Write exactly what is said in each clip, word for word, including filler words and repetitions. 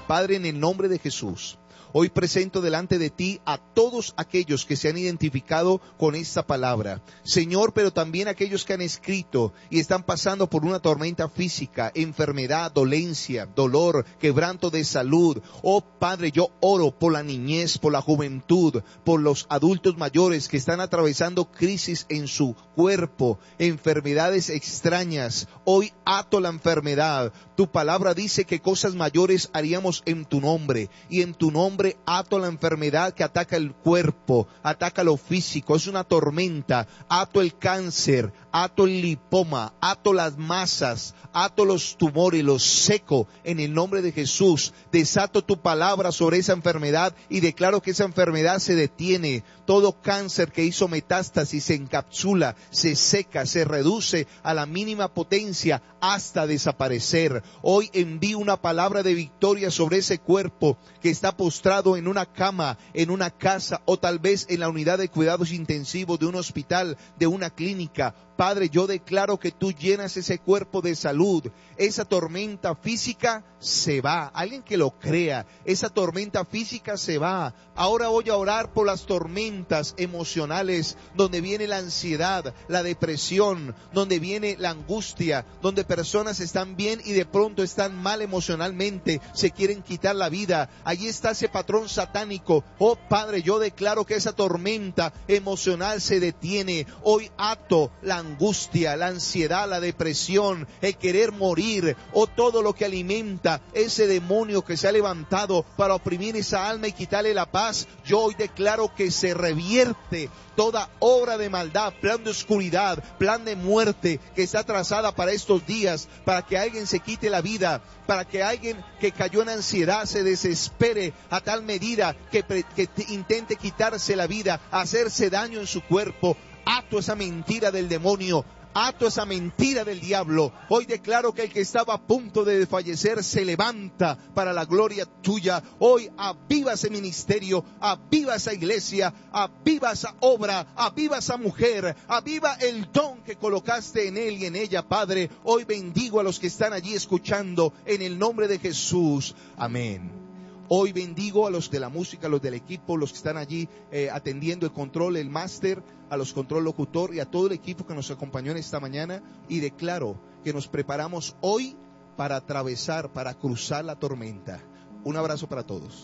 Padre, en el nombre de Jesús, hoy presento delante de ti a todos aquellos que se han identificado con esta palabra, Señor, pero también aquellos que han escrito y están pasando por una tormenta física, enfermedad, dolencia, dolor, quebranto de salud. Oh Padre, yo oro por la niñez, por la juventud, por los adultos mayores que están atravesando crisis en su cuerpo, enfermedades extrañas. Hoy ato la enfermedad. Tu palabra dice que cosas mayores haríamos en tu nombre, y en tu nombre ato la enfermedad que ataca el cuerpo, ataca lo físico, es una tormenta. Ato el cáncer, ato el lipoma, ato las masas, ato los tumores, los seco en el nombre de Jesús. Desato tu palabra sobre esa enfermedad y declaro que esa enfermedad se detiene. Todo cáncer que hizo metástasis se encapsula, se seca, se reduce a la mínima potencia hasta desaparecer. Hoy envío una palabra de victoria sobre ese cuerpo que está postrado en una cama, en una casa o tal vez en la unidad de cuidados intensivos de un hospital, de una clínica. Padre, yo declaro que tú llenas ese cuerpo de salud. Esa tormenta física se va. Alguien que lo crea, esa tormenta física se va. Ahora voy a orar por las tormentas emocionales, donde viene la ansiedad, la depresión, donde viene la angustia, donde personas están bien y de pronto están mal emocionalmente, se quieren quitar la vida. Allí está ese patrón satánico. Oh Padre, yo declaro que esa tormenta emocional se detiene. Hoy ato la angustia, la ansiedad, la depresión, el querer morir, o todo lo que alimenta ese demonio que se ha levantado para oprimir esa alma y quitarle la paz. Yo hoy declaro que se revierte toda obra de maldad, plan de oscuridad, plan de muerte que está trazada para estos días, para que alguien se quite la vida, para que alguien que cayó en ansiedad se desespere a tal medida que, pre, que intente quitarse la vida, hacerse daño en su cuerpo. Ato esa mentira del demonio, ato esa mentira del diablo. Hoy declaro que el que estaba a punto de fallecer se levanta para la gloria tuya. Hoy aviva ese ministerio, aviva esa iglesia, aviva esa obra, aviva esa mujer, aviva el don que colocaste en él y en ella, Padre. Hoy bendigo a los que están allí escuchando en el nombre de Jesús. Amén. Hoy bendigo a los de la música, a los del equipo, los que están allí eh, atendiendo el control, el máster, a los control locutor y a todo el equipo que nos acompañó en esta mañana, y declaro que nos preparamos hoy para atravesar, para cruzar la tormenta. Un abrazo para todos.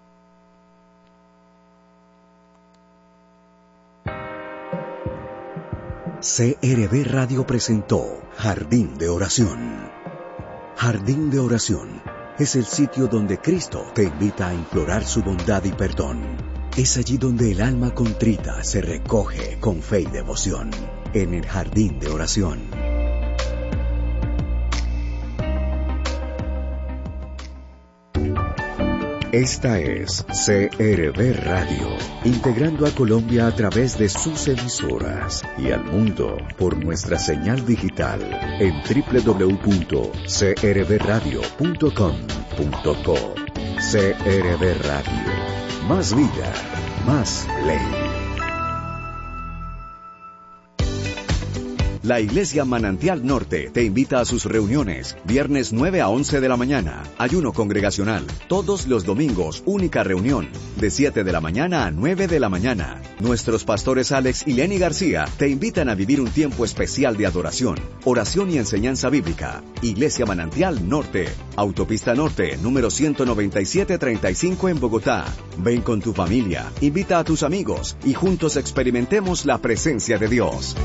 C R V Radio presentó Jardín de Oración. Jardín de Oración es el sitio donde Cristo te invita a implorar su bondad y perdón. Es allí donde el alma contrita se recoge con fe y devoción, en el Jardín de Oración. Esta es C R V Radio, integrando a Colombia a través de sus emisoras y al mundo por nuestra señal digital en doble u doble u doble u punto c r v radio punto com punto co. C R V Radio, más vida, más ley. La Iglesia Manantial Norte te invita a sus reuniones, viernes nueve a once de la mañana, ayuno congregacional, todos los domingos, única reunión, de siete de la mañana a nueve de la mañana. Nuestros pastores Alex y Lenny García te invitan a vivir un tiempo especial de adoración, oración y enseñanza bíblica. Iglesia Manantial Norte, Autopista Norte, número ciento noventa y siete treinta y cinco en Bogotá. Ven con tu familia, invita a tus amigos y juntos experimentemos la presencia de Dios.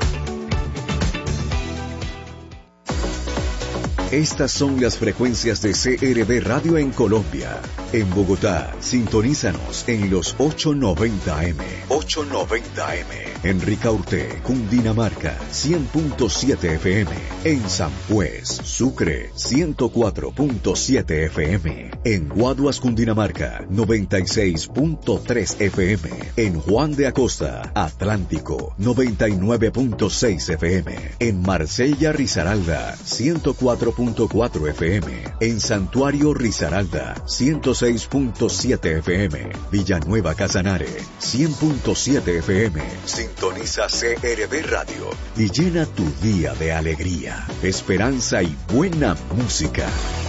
Estas son las frecuencias de C R V Radio en Colombia. En Bogotá, sintonízanos en los ochocientos noventa eme. ochocientos noventa eme. En Ricaurte, Cundinamarca, cien punto siete F M. En San Juez, Sucre, ciento cuatro punto siete F M. En Guaduas, Cundinamarca, noventa y seis punto tres F M. En Juan de Acosta, Atlántico, noventa y nueve punto seis F M. En Marsella, Risaralda, ciento cuatro punto cuatro F M. En Santuario, Risaralda, ciento seis punto siete F M. Villanueva, Casanare, cien punto siete F M. Sintoniza C R V Radio y llena tu día de alegría, esperanza y buena música.